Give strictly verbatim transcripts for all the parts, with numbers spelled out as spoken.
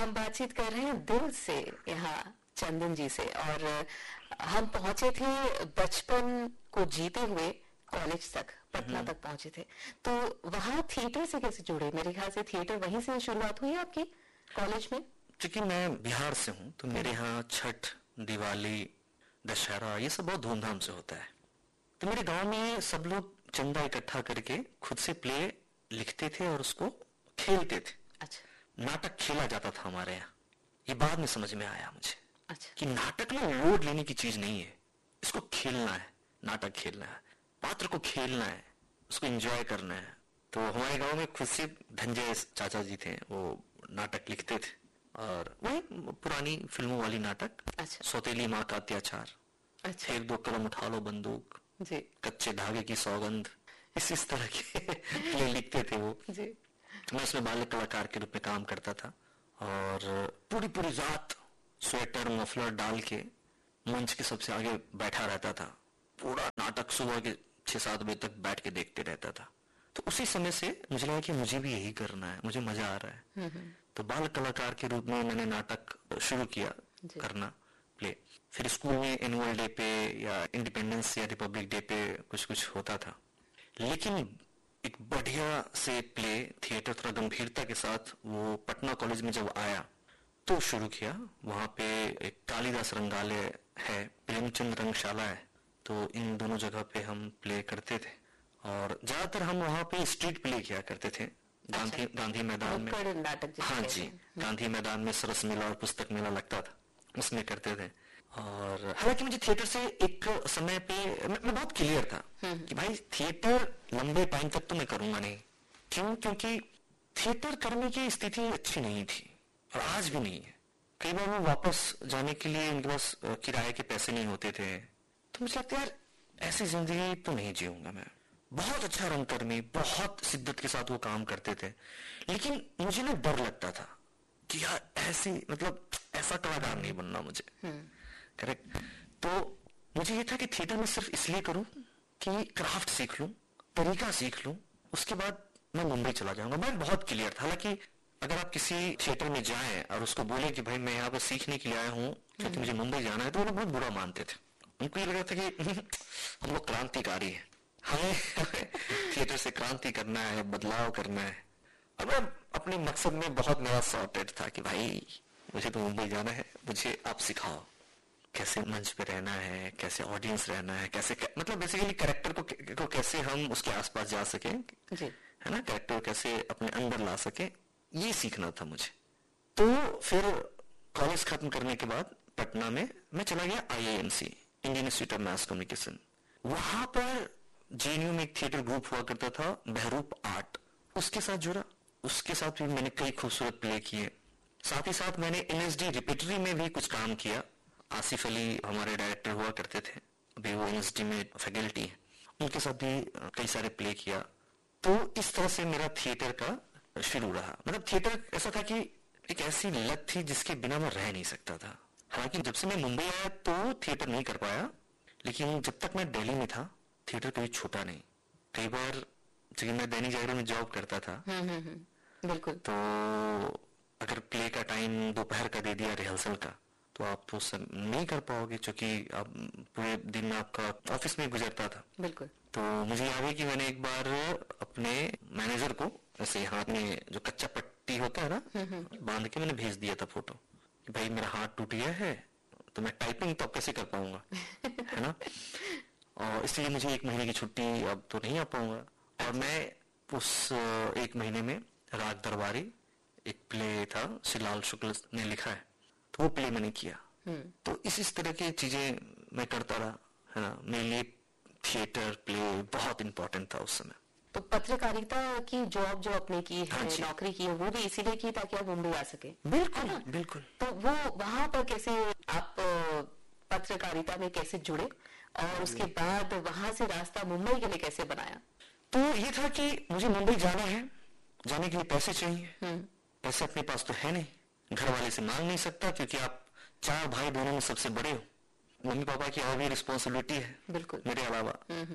हम बातचीत कर रहे हैं दिल से यहाँ चंदन जी से, और हम पहुंचे थे बचपन को जीते हुए कॉलेज तक, पटना तक पहुंचे थे। तो वहाँ थिएटर से कैसे जुड़े? मेरे ख्याल से थिएटर वहीं से शुरुआत हुई आपकी कॉलेज में। क्योंकि मैं बिहार से हूँ तो मेरे यहाँ छठ, दिवाली, दशहरा ये सब बहुत धूमधाम से होता है। तो मेरे गांव में सब लोग चंदा इकट्ठा करके खुद से प्ले लिखते थे और उसको खेलते थे। अच्छा। नाटक खेला जाता था हमारे यहाँ। ये बाद में समझ में आया मुझे। अच्छा। कि नाटक में लोड लेने की चीज नहीं है, इसको खेलना है, नाटक खेलना है, पात्र को खेलना है, उसको एंजॉय करना है। तो हमारे गांव में खुद से धनंजय चाचा जी थे, वो नाटक लिखते थे और वही पुरानी फिल्मों वाली नाटक। अच्छा। सौतेली माँ का अत्याचार, अच्छा। एक दो कलम उठा लो बंदूक जी। कच्चे धागे की सौगंध, इस इस तरह के प्ले लिखते थे वो जी। मैं उसमें बाल कलाकार के रूप में काम करता था और पूरी पूरी रात स्वेटर मफलर डाल के मंच के सबसे आगे बैठा रहता था। पूरा नाटक सुबह के छह सात बजे तक बैठ के देखते रहता था। तो उसी समय से मुझे लगा कि मुझे भी यही करना है, मुझे मजा आ रहा है। तो बाल कलाकार के रूप में मैंने नाटक शुरू किया करना, प्ले। फिर स्कूल में एनुअल डे पे या इंडिपेंडेंस या रिपब्लिक डे पे कुछ कुछ होता था। लेकिन एक बढ़िया से प्ले थिएटर थोड़ा गंभीरता के साथ वो पटना कॉलेज में जब आया तो शुरू किया। वहाँ पे एक कालिदास रंगालय है, प्रेमचंद रंगशाला है, तो इन दोनों जगह पे हम प्ले करते थे और ज्यादातर हम वहाँ पे स्ट्रीट प्ले किया करते थे। गांधी गांधी मैदान में। नाटक। हाँ जी, गांधी मैदान में सरस मेला और पुस्तक मेला लगता था, उसमें करते थे। और हालांकि मुझे थिएटर से एक समय पे मैं, मैं बहुत क्लियर था कि भाई थिएटर लंबे टाइम तक तो मैं करूंगा नहीं। क्यों? क्योंकि थिएटर करने की स्थिति अच्छी नहीं थी और आज भी नहीं है। कई बार वो वापस जाने के लिए उनके पास किराए के पैसे नहीं होते थे, तो मुझे लगता है यार ऐसी जिंदगी तो नहीं जीऊंगा मैं। बहुत अच्छा रंगकर्मी, बहुत शिद्दत के साथ वो काम करते थे, लेकिन मुझे ना डर लगता था कि यार ऐसी मतलब ऐसा कलाकार नहीं बनना मुझे। करेक्ट। तो मुझे ये था कि थिएटर में सिर्फ इसलिए करूं कि क्राफ्ट सीख लूं, तरीका सीख लूं, उसके बाद मैं मुंबई चला जाऊंगा। मैं बहुत क्लियर था। हालांकि अगर आप किसी थिएटर में जाएं और उसको बोले कि भाई मैं यहाँ पर सीखने के लिए आया हूँ क्योंकि मुझे मुंबई जाना है, तो वो लोग बहुत बुरा मानते थे। उनको ये लग रहा था कि हम लोग क्रांतिकारी हैं, हमें थिएटर से क्रांति करना है, बदलाव करना है। और मैं अपने मकसद में बहुत मेरा सॉर्टेड था कि भाई मुझे तो मुंबई जाना है, मुझे आप सिखाओ कैसे मंच पे रहना है, कैसे ऑडियंस रहना है, कैसे मतलब बेसिकली कैरेक्टर को, को कैसे हम उसके आसपास जा सके, है ना, कैरेक्टर कैसे अपने अंदर ला सके, ये सीखना था मुझे। तो फिर कॉलेज खत्म करने के बाद पटना में मैं चला गया आई I M C, Indian institute of mass communication. वहां पर जेएनयू में एक थिएटर ग्रुप हुआ करता था, बहरूप आर्ट, उसके साथ जुड़ा। उसके साथ भी मैंने कई खूबसूरत प्ले किए। साथ ही साथ मैंने एन एस डी रिपेटरी में भी कुछ काम किया। आसिफ अली हमारे डायरेक्टर हुआ करते थे, अभी वो एन एस डी में फैकल्टी है, उनके साथ भी कई सारे प्ले किया। तो इस तरह से मेरा थिएटर का शुरू रहा। मतलब थिएटर ऐसा था कि एक ऐसी लत थी जिसके बिना मैं रह नहीं सकता था। हालांकि जब से मैं मुंबई आया तो थिएटर नहीं कर पाया, लेकिन जब तक मैं दिल्ली में था थिएटर कभी छूटा नहीं। कई बार जब मैं दैनिक जागरण में जॉब करता था, बिल्कुल, तो अगर प्ले का टाइम दोपहर का दे दिया रिहर्सल का, तो आप तो सब नहीं कर पाओगे क्योंकि आप पूरे दिन आपका ऑफिस में गुजरता था। बिल्कुल। तो मुझे याद है कि मैंने एक बार अपने मैनेजर को ऐसे हाथ में जो कच्चा पट्टी होता है ना, बांध के मैंने भेज दिया था फोटो कि भाई मेरा हाथ टूट गया है, तो मैं टाइपिंग तो कैसे कर पाऊंगा है ना, और इसलिए मुझे एक महीने की छुट्टी अब तो नहीं आ पाऊंगा। और मैं उस एक महीने में राग दरबारी एक प्ले था, शिलाल शुक्ल ने लिखा है, तो वो प्ले मैंने किया। तो इस इस तरह की चीजें मैं करता रहा, है ना। मेरे लिए थिएटर प्ले बहुत इंपॉर्टेंट था उस समय। तो पत्रकारिता की जॉब जो आपने की है, हाँ नौकरी की है, वो भी इसीलिए की ताकि आप मुंबई आ सके। बिल्कुल बिल्कुल। तो वो वहां पर कैसे आप पत्रकारिता में कैसे जुड़े और उसके बाद वहां से रास्ता मुंबई के लिए कैसे बनाया? तो ये था कि मुझे मुंबई जाना है, जाने के लिए पैसे चाहिए। पैसे अपने पास तो है नहीं, घर वाले से मांग नहीं सकता क्योंकि आप चार भाई दोनों में सबसे बड़े हो, मम्मी पापा की और भी रिस्पॉन्सिबिलिटी है बिल्कुल मेरे अलावा।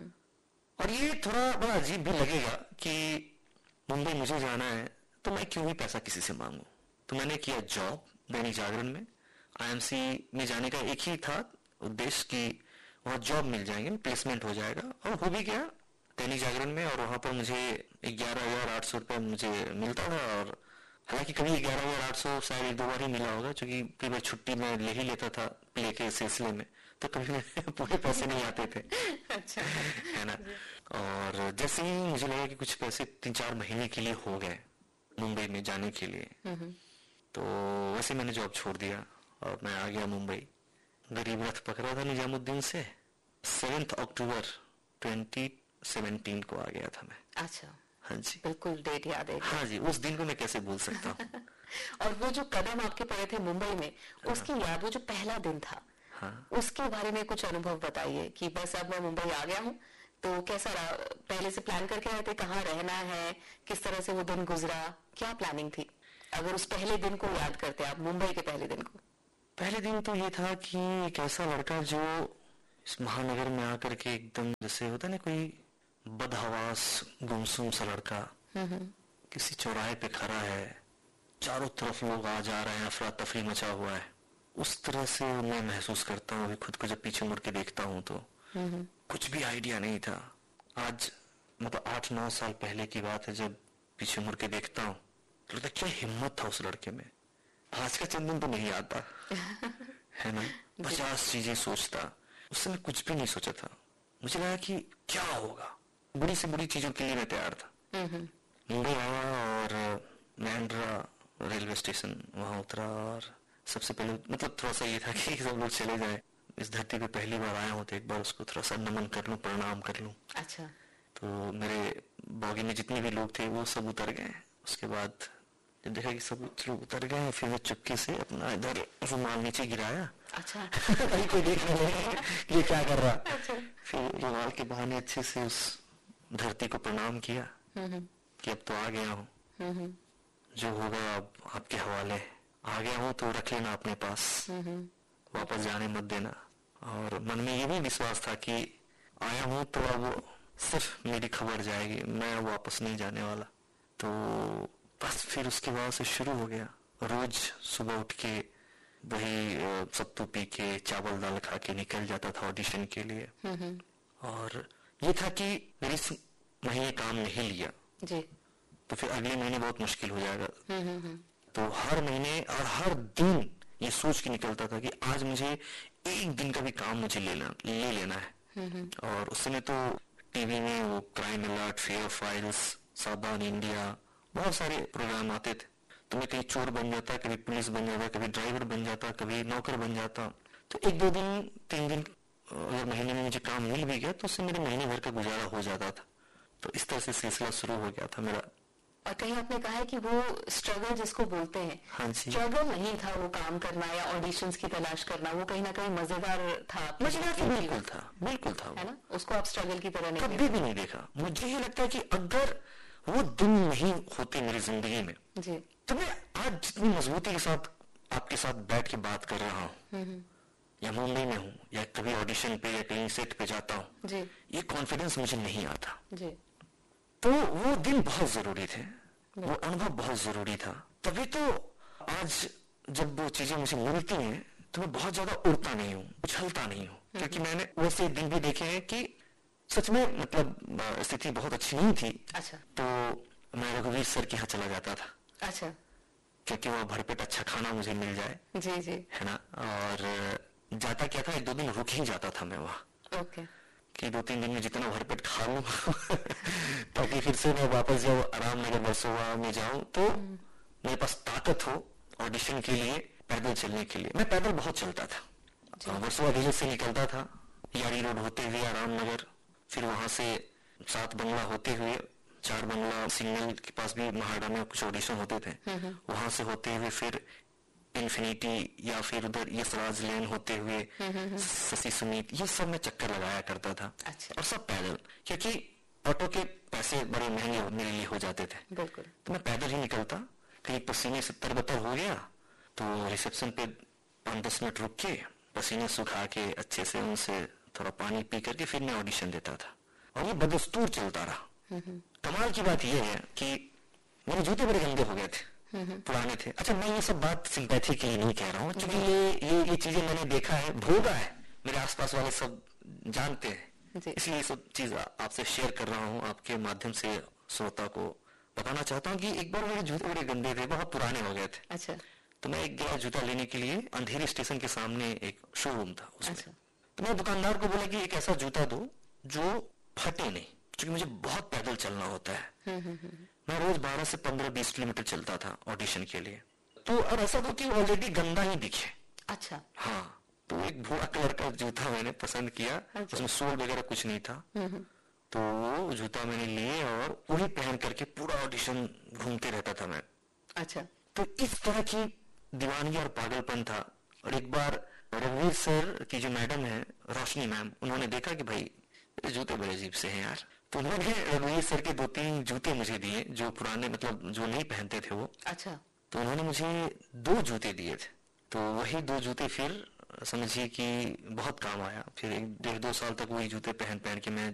और ये थोड़ा बड़ा अजीब भी लगेगा कि मुंबई मुझे जाना है तो मैं क्यों ही पैसा किसी से मांगू, तो मैंने किया जॉब दैनिक जागरण में। आईएमसी में जाने का एक ही था उद्देश्य कि वहाँ जॉब मिल जाएंगे, प्लेसमेंट हो जाएगा, और हो भी गया दैनिक जागरण में। और वहाँ पर मुझे ग्यारह हजार आठ सौ रुपये मुझे मिलता था, और हालांकि कभी ग्यारह हजार आठ सौ शायद एक दो बार ही मिला होगा, क्योंकि कई बार छुट्टी में ले ही लेता था प्ले के सिलसिले में, तो कभी पूरे पैसे नहीं आते थे। अच्छा है ना। और जैसे ही मुझे लगा कि कुछ पैसे तीन चार महीने के लिए हो गए मुंबई में जाने के लिए, तो वैसे मैंने जॉब छोड़ दिया और मैं आ गया मुंबई। गरीब रथ पकड़ा था निजामुद्दीन से। सेवेंथ अक्टूबर ट्वेंटी सेवेंटीन को आ गया था मैं। अच्छा, हाँ जी, बिल्कुल डेट याद है। हाँ जी, उस दिन को मैं कैसे भूल सकता हूँ। और वो जो कदम आपके पड़े थे मुंबई में, उसकी हाँ। याद, वो जो पहला दिन था, हाँ। उसके बारे में कुछ अनुभव बताइए कि बस अब मैं मुंबई आ गया हूँ, तो कैसा रहा? पहले से प्लान करके आए थे कहाँ रहना है, किस तरह से वो दिन गुजरा, क्या प्लानिंग थी? अगर उस पहले दिन को याद करते आप, मुंबई के पहले दिन को। पहले दिन तो ये था कि एक ऐसा लड़का जो इस महानगर में आकर के एकदम जैसे होता ना कोई बदहवास गुमसुम सा लड़का किसी चौराहे पे खड़ा है, चारों तरफ लोग आ जा रहे हैं, अफरा तफरी मचा हुआ है, उस तरह से मैं महसूस करता हूँ खुद को। जब पीछे मुड़ के देखता हूँ तो कुछ भी आइडिया नहीं था। आज मतलब आठ नौ साल पहले की बात है, जब पीछे मुड़ के देखता हूँ तो लगता क्या हिम्मत था उस लड़के में। आज का चंदन तो नहीं आता है ना, पचास चीजें सोचता, उस समय कुछ भी नहीं सोचा था। मुझे लगा कि क्या होगा, बड़ी से बड़ी चीजों के लिए मैं तैयार था। मुंबई आया और बैंड्रा रेलवे स्टेशन वहां उतरा, और सबसे पहले मतलब थोड़ा सा ये था कि सब लोग चले जाए, इस धरती पे पहली बार आया हूँ तो एक बार उसको थोड़ा सा नमन कर लूं, प्रणाम कर लूं। अच्छा। तो मेरे बॉगी में जितने भी लोग थे वो सब उतर गए। उसके बाद जब देखा कि सब लोग उतर गए, फिर मैं चुपके से अपना इधर रुमाल नीचे गिराया। अच्छा। कहीं कोई देख रहा है ये क्या कर रहा। अच्छा। फिर रुमाल के बहाने अच्छे से उस धरती को प्रणाम किया कि अब तो आ गया हूँ, जो होगा अब आपके हवाले। आ गया हूँ तो रख लेना अपने पास, वापस जाने मत देना। और मन में ये भी विश्वास था कि आया हूँ तो अब सिर्फ मेरी खबर जाएगी, मैं वापस नहीं जाने वाला। तो बस फिर उसके बाद से शुरू हो गया। रोज सुबह उठ के वही सत्तू पी के चावल दाल खा के निकल जाता था ऑडिशन के लिए। और ये था कि मेरे इस महीने काम नहीं लिया जी, तो फिर अगले महीने बहुत मुश्किल हो जाएगा। तो हर महीने और हर दिन ये सोच के निकलता था कि आज मुझे एक दिन का भी काम मुझे लेना ले लेना है। और उस समय तो टीवी में वो क्राइम अलर्ट, फेयर फाइल्स, सावधान इंडिया, बहुत सारे प्रोग्राम आते थे। तो मैं कहीं चोर बन जाता, कभी पुलिस बन जाता, कभी ड्राइवर बन जाता, कभी नौकर बन जाता। तो एक दो दिन तीन दिन अगर महीने में मुझे काम मिल भी गया तो उससे मेरे महीने भर का गुजारा हो जाता था। तो इस तरह से सिलसिला शुरू हो गया था मेरा। और कहीं आपने कहा है कि वो स्ट्रगल जिसको बोलते हैं, हाँ जी, स्ट्रगल नहीं था वो काम करना या ऑडिशंस की तलाश करना, वो कहीं ना कहीं मजेदार था। मजेदार तो बिल्कुल था, बिल्कुल था, है ना, उसको आप स्ट्रगल की तरह नहीं कभी भी नहीं देखा। मुझे ये लगता है कि अगर वो दिन नहीं होते मेरी जिंदगी में जी, तो मैं आज जितनी मजबूती के साथ आपके साथ बैठ के बात कर रहा हूँ, या मुंबई में हूँ, या कभी ऑडिशन पे या कहीं सेट पे जाता हूँ, ये कॉन्फिडेंस मुझे नहीं आता जी। तो वो दिन बहुत जरूरी थे, वो अनुभव बहुत जरूरी था। तभी तो आज जब वो चीजें मुझे मिलती हैं तो मैं बहुत ज्यादा उड़ता नहीं हूँ, उछलता नहीं हूँ, क्योंकि मैंने वैसे दिन भी देखे हैं कि सच में मतलब स्थिति बहुत अच्छी नहीं थी। अच्छा। तो मैं रघुवीर सर के यहाँ चला जाता था। अच्छा। क्योंकि वह भरपेट अच्छा खाना मुझे मिल जाए जी जी, है ना। और जाता क्या था, एक दो दिन रुक ही जाता था मैं वहाँ। ओके। कि दो तीन दिन में जितना भरपेट खा लूं ताकि फिर से मैं वापस जब आराम नगर बरसोवा में जाऊं तो मेरे पास ताकत हो ऑडिशन के लिए, पैदल चलने के लिए। मैं पैदल बहुत चलता था, बरसोवा विलेज से निकलता था, यारी रोड होते हुए आराम नगर, फिर वहां से सात बंगला होते हुए, चार बंगला सिग्नल के पास भी महाड़ा में कुछ ऑडिशन होते थे, वहां से होते हुए फिर इन्फिनिटी या फिर उधर ये स्वराज लेन होते हुए शशि सुमित, ये सब मैं चक्कर लगाया करता था। अच्छा। और सब पैदल, क्योंकि ऑटो के पैसे बड़े महंगे मेरे लिए हो जाते थे। बिल्कुल। तो मैं पैदल ही निकलता, कहीं पसीने से तरबतर हो गया तो रिसेप्शन पे पाँच दस मिनट रुक के पसीने सुखा के अच्छे से उनसे थोड़ा पानी पी करके फिर मैं ऑडिशन देता था। और ये बदस्तूर चलता रहा। कमाल की बात यह है कि मेरे जूते बड़े गंदे हो गए थे पुराने थे। अच्छा, मैं ये सब बात सिंपैथी के लिए नहीं कह रहा हूँ, क्योंकि ये ये ये चीजें मैंने देखा है, भोगा है, मेरे आसपास वाले सब जानते हैं, इसलिए ये सब चीज आपसे शेयर कर रहा हूँ, आपके माध्यम से श्रोता को बताना चाहता हूँ कि एक बार मेरे जूते बड़े गंदे थे, बहुत पुराने हो गए थे। अच्छा। तो मैं एक गया जूता लेने के लिए, अंधेरी स्टेशन के सामने एक शोरूम था उसमें। अच्छा। तो मैं दुकानदार को बोला कि एक ऐसा जूता दो जो फटे नहीं, क्योंकि मुझे बहुत पैदल चलना होता है। मैं रोज बारह से पंद्रह बीस किलोमीटर चलता था ऑडिशन के लिए। तो अब ऐसा दो कि ऑलरेडी गंदा ही दिखे। अच्छा। हाँ, तो एक भूरा कलर का जूता मैंने पसंद किया। अच्छा। उसमें सोल वगैरह कुछ नहीं था। तो वो जूता मैंने लिए और वही पहन करके पूरा ऑडिशन घूमते रहता था मैं। अच्छा। तो इस तरह की दीवानगी और पागलपन था। और एक बार रघुवीर सर की जो मैडम है, रोशनी मैम, उन्होंने देखा कि भाई जूते बड़े अजीब से हैं यार, तो उन्होंने रघुवीर सर के दो तीन जूते मुझे दिए, जो पुराने, मतलब जो नहीं पहनते थे वो। अच्छा। तो उन्होंने मुझे दो जूते दिए थे। तो वही दो जूते फिर समझिए कि बहुत काम आया। फिर एक डेढ़ दो साल तक वही जूते पहन पहन के मैं